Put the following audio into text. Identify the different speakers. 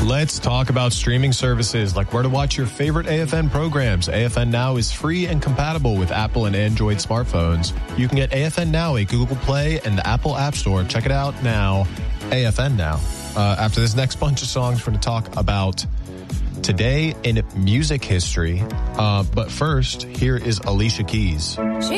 Speaker 1: Let's talk about streaming services like where to watch your favorite AFN programs. AFN Now is free and compatible with Apple and Android smartphones. You can get AFN Now at Google Play and the Apple App Store. Check it out now. AFN Now. After this next bunch of songs, we're going to talk about today in music history. But first, here is Alicia Keys.